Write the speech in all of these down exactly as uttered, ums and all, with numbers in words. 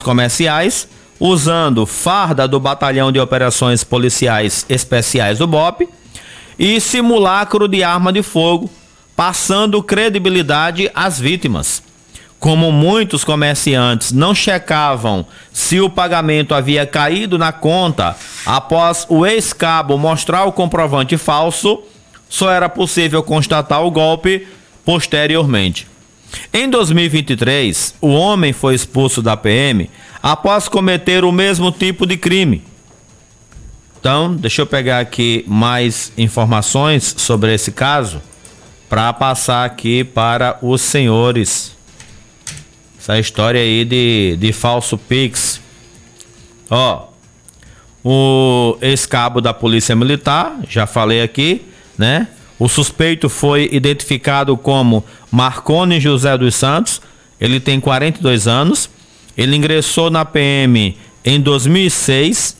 comerciais, usando farda do Batalhão de Operações Policiais Especiais do B O P e simulacro de arma de fogo, passando credibilidade às vítimas. Como muitos comerciantes não checavam se o pagamento havia caído na conta após o ex-cabo mostrar o comprovante falso, só era possível constatar o golpe posteriormente. Em dois mil e vinte e três, o homem foi expulso da P M após cometer o mesmo tipo de crime. Então, deixa eu pegar aqui mais informações sobre esse caso para passar aqui para os senhores. Essa história aí de, de falso Pix. Ó, o ex-cabo da Polícia Militar, já falei aqui, né? O suspeito foi identificado como Marconi José dos Santos. Ele tem quarenta e dois anos. Ele ingressou na P M em dois mil e seis.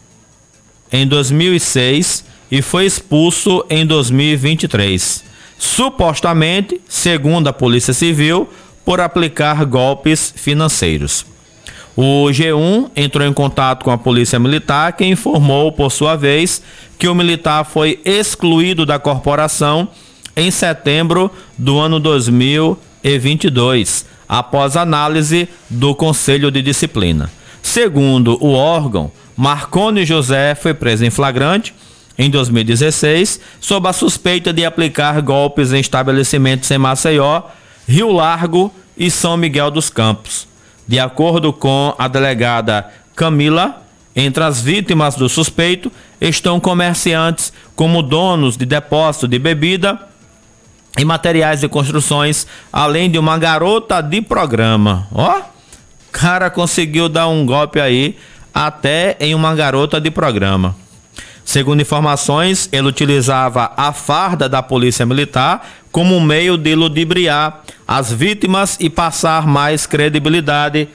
Em dois mil e seis e foi expulso em dois mil e vinte e três. Supostamente, segundo a Polícia Civil, por aplicar golpes financeiros. O G um entrou em contato com a Polícia Militar, que informou, por sua vez, que o militar foi excluído da corporação em setembro do ano dois mil e vinte e dois, após análise do Conselho de Disciplina. Segundo o órgão, Marconi José foi preso em flagrante em dois mil e dezesseis, sob a suspeita de aplicar golpes em estabelecimentos em Maceió, Rio Largo e São Miguel dos Campos. De acordo com a delegada Camila, entre as vítimas do suspeito estão comerciantes como donos de depósito de bebida e materiais de construções, além de uma garota de programa. Ó, cara conseguiu dar um golpe aí até em uma garota de programa. Segundo informações, ele utilizava a farda da Polícia Militar como um meio de ludibriar as vítimas e passar mais credibilidade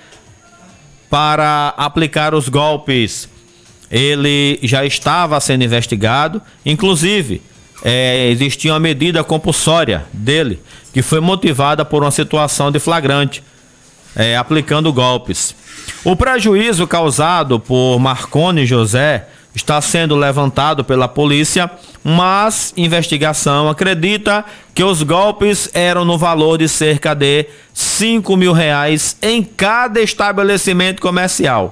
para aplicar os golpes. Ele já estava sendo investigado, inclusive é, existia uma medida compulsória dele, que foi motivada por uma situação de flagrante, é, aplicando golpes. O prejuízo causado por Marconi José está sendo levantado pela polícia, mas investigação acredita que os golpes eram no valor de cerca de cinco mil reais em cada estabelecimento comercial.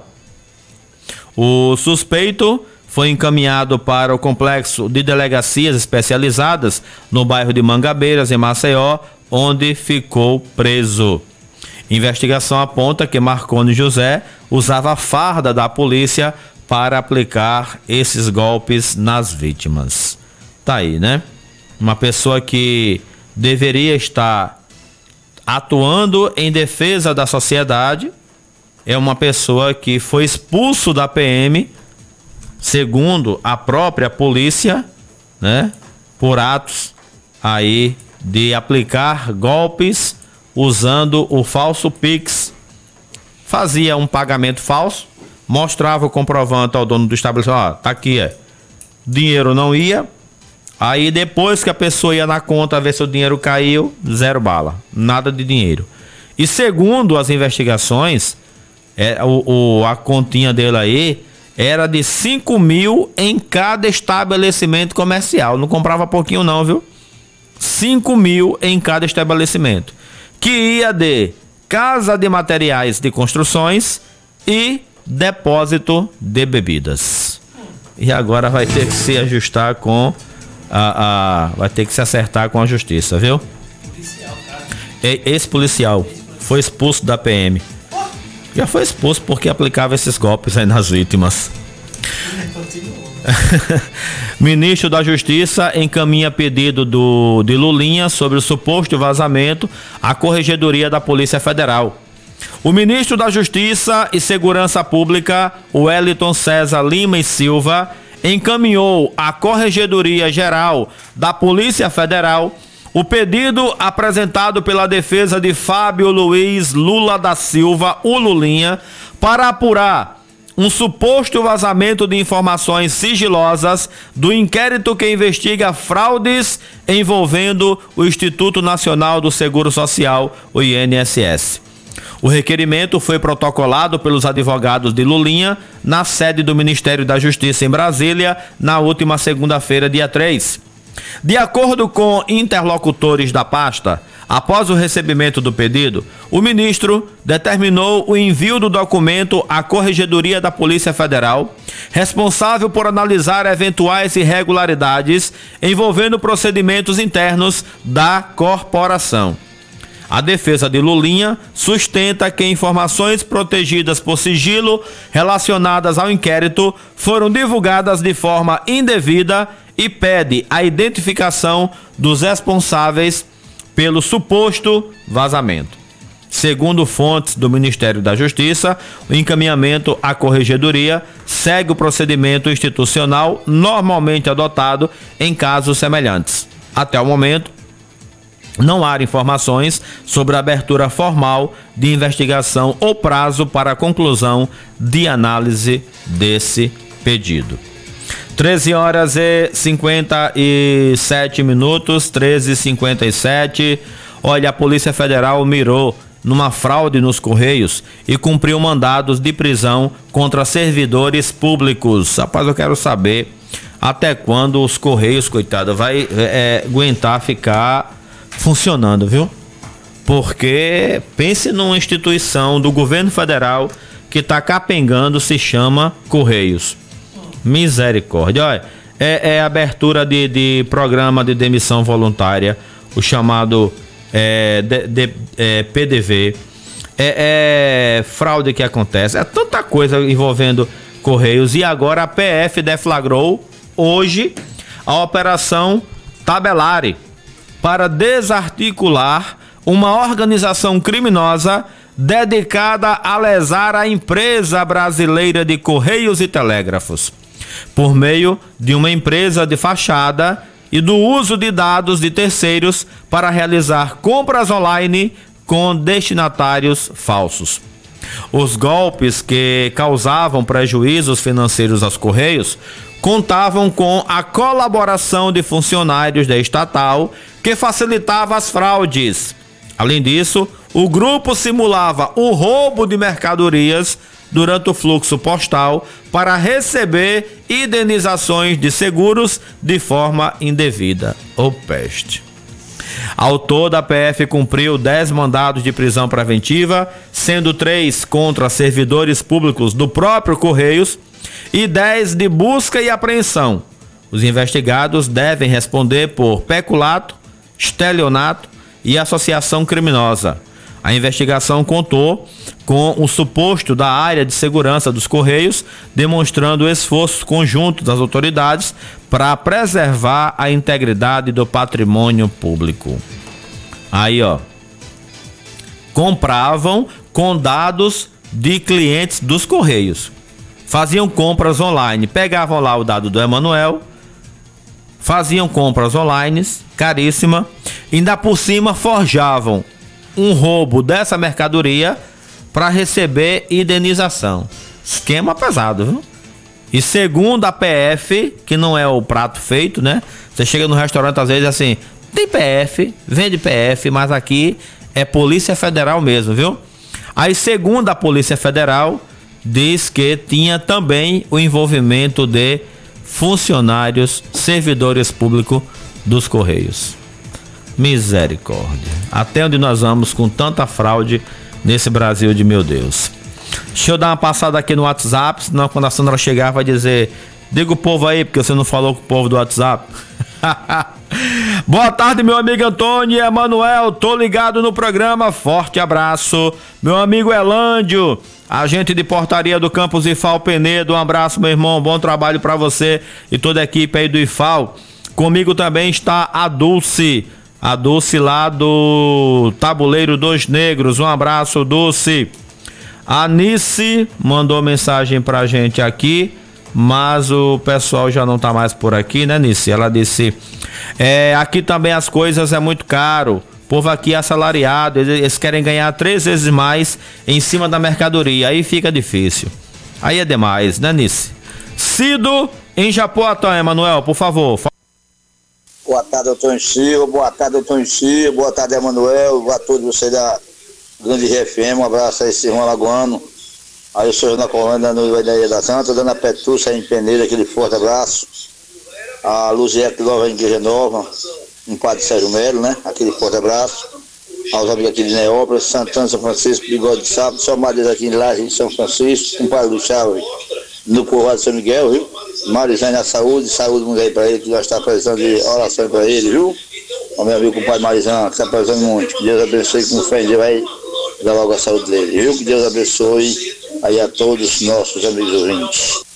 O suspeito foi encaminhado para o complexo de delegacias especializadas no bairro de Mangabeiras, em Maceió, onde ficou preso. Investigação aponta que Marconi José usava a farda da polícia para aplicar esses golpes nas vítimas. Tá aí, né? Uma pessoa que deveria estar atuando em defesa da sociedade é uma pessoa que foi expulso da P M, segundo a própria polícia, né? Por atos aí de aplicar golpes usando o falso Pix. Fazia um pagamento falso, mostrava o comprovante ao dono do estabelecimento, ó, tá aqui, é. Dinheiro não ia, aí depois que a pessoa ia na conta ver se o dinheiro caiu, zero bala, nada de dinheiro. E segundo as investigações, é, o, o, a continha dele aí era de cinco mil em cada estabelecimento comercial, não comprava pouquinho não, viu? cinco mil em cada estabelecimento, que ia de casa de materiais de construções e depósito de bebidas. E agora vai ter que se ajustar com a, a vai ter que se acertar com a justiça, viu? Esse policial foi expulso da P M. Já foi expulso porque aplicava esses golpes aí nas vítimas. Ministro da Justiça encaminha pedido do, de Lulinha sobre o suposto vazamento à Corregedoria da Polícia Federal. O ministro da Justiça e Segurança Pública, Wellington César Lima e Silva, encaminhou à Corregedoria Geral da Polícia Federal o pedido apresentado pela defesa de Fábio Luiz Lula da Silva, o Lulinha, para apurar um suposto vazamento de informações sigilosas do inquérito que investiga fraudes envolvendo o Instituto Nacional do Seguro Social, o I N S S. O requerimento foi protocolado pelos advogados de Lulinha na sede do Ministério da Justiça em Brasília na última segunda-feira, dia três. De acordo com interlocutores da pasta, após o recebimento do pedido, o ministro determinou o envio do documento à Corregedoria da Polícia Federal, responsável por analisar eventuais irregularidades envolvendo procedimentos internos da corporação. A defesa de Lulinha sustenta que informações protegidas por sigilo relacionadas ao inquérito foram divulgadas de forma indevida e pede a identificação dos responsáveis pelo suposto vazamento. Segundo fontes do Ministério da Justiça, o encaminhamento à Corregedoria segue o procedimento institucional normalmente adotado em casos semelhantes. Até o momento, não há informações sobre a abertura formal de investigação ou prazo para a conclusão de análise desse pedido. treze horas e cinquenta e sete minutos, treze e cinquenta e sete. Olha, a Polícia Federal mirou numa fraude nos Correios e cumpriu mandados de prisão contra servidores públicos. Rapaz, eu quero saber até quando os Correios, coitado, vai é, aguentar ficar funcionando, viu? Porque pense numa instituição do governo federal que está capengando, se chama Correios. Misericórdia. Olha, é, é abertura de, de programa de demissão voluntária, o chamado é, de, de, é, P D V. É, é fraude que acontece. É tanta coisa envolvendo Correios. E agora a P F deflagrou hoje a Operação Tabelari para desarticular uma organização criminosa dedicada a lesar a empresa brasileira de Correios e Telégrafos, por meio de uma empresa de fachada e do uso de dados de terceiros para realizar compras online com destinatários falsos. Os golpes que causavam prejuízos financeiros aos Correios contavam com a colaboração de funcionários da estatal que facilitava as fraudes. Além disso, o grupo simulava o roubo de mercadorias durante o fluxo postal para receber indenizações de seguros de forma indevida. Ô peste! Ao todo, a P F cumpriu dez mandados de prisão preventiva, sendo três contra servidores públicos do próprio Correios e dez de busca e apreensão. Os investigados devem responder por peculato, estelionato e associação criminosa. A investigação contou com o suposto da área de segurança dos Correios, demonstrando o esforço conjunto das autoridades para preservar a integridade do patrimônio público. Aí, ó, compravam com dados de clientes dos Correios. Faziam compras online, pegavam lá o dado do Emanuel, faziam compras online, caríssima, ainda por cima forjavam um roubo dessa mercadoria para receber indenização. Esquema pesado, viu? E segundo a P F, que não é o prato feito, né? Você chega no restaurante às vezes assim, tem P F, vende P F, mas aqui é Polícia Federal mesmo, viu? Aí segundo a Polícia Federal, diz que tinha também o envolvimento de funcionários, servidores públicos dos Correios. Misericórdia. Até onde nós vamos com tanta fraude nesse Brasil de meu Deus. Deixa eu dar uma passada aqui no WhatsApp, senão quando a Sandra chegar vai dizer, diga o povo aí, porque você não falou com o povo do WhatsApp. Boa tarde, meu amigo Antônio e Emanuel, tô ligado no programa, forte abraço. Meu amigo Elândio, agente de portaria do campus I F A L Penedo, um abraço, meu irmão, bom trabalho pra você e toda a equipe aí do I F A L. Comigo também está a Dulce, a Dulce lá do Tabuleiro dos Negros, um abraço, Dulce. A Nice mandou mensagem pra gente aqui, mas o pessoal já não tá mais por aqui, né, Nice? Ela disse, é, aqui também as coisas é muito caro, o povo aqui é assalariado, eles, eles querem ganhar três vezes mais em cima da mercadoria, aí fica difícil. Aí é demais, né, Nice? Cido em Japoatã, Emanuel, por favor. Boa tarde, doutor Silva, boa tarde, doutor Silva, boa tarde, Emanuel, boa tarde você da, grande R F M, um abraço aí, Cirrão Alagoano. Aí eu sou na Colônia, no Ivaneia da Santa, dando a Petúcia em Peneira, aquele forte abraço. A Luziette Nova em Igreja Nova, um padre Sérgio Melo, né? Aquele forte abraço. Aos amigos aqui de Neópolis, Santana, São Francisco, Bigode de Sábado, São Maria aqui em Laje, em São Francisco, um padre do Chave, no Curvado de São Miguel, viu? Marizane a saúde, saúde muito aí para ele, que nós estamos precisando de oração para ele, viu? O meu amigo compadre Marizane, que está precisando muito. Que Deus abençoe, com fé em Deus vai dar logo a saúde dele, viu? Que Deus abençoe aí a todos os nossos amigos ouvintes.